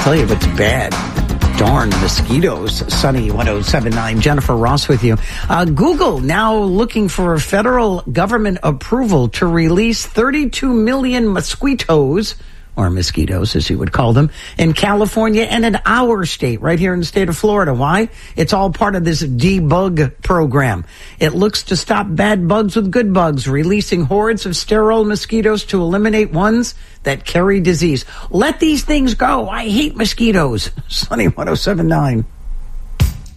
tell you what's bad. Darn mosquitoes. Sunny 107.9. Jennifer Ross with you. Google now looking for federal government approval to release 32 million mosquitoes, or mosquitoes as you would call them, in California and in our state, right here in the state of Florida. Why? It's all part of this debug program. It looks to stop bad bugs with good bugs, releasing hordes of sterile mosquitoes to eliminate ones that carry disease. Let these things go. I hate mosquitoes. Sunny 107.9.